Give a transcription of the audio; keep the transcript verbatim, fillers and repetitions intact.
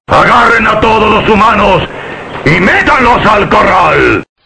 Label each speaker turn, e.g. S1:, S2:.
S1: Agarren a todos los humanos y métanlos al corral.